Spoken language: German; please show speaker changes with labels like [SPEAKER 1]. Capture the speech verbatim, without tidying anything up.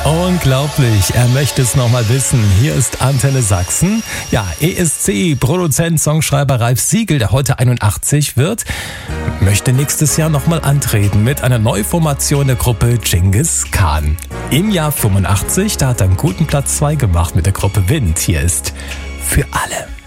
[SPEAKER 1] Unglaublich, er möchte es nochmal wissen. Hier ist Antenne Sachsen. Ja, E S C-Produzent, Songschreiber Ralf Siegel, der heute einundachtzig wird, möchte nächstes Jahr nochmal antreten mit einer Neuformation der Gruppe Genghis Khan. Im Jahr fünfundachtzig, da hat er einen guten Platz zwei gemacht mit der Gruppe Wind. Hier ist Für alle.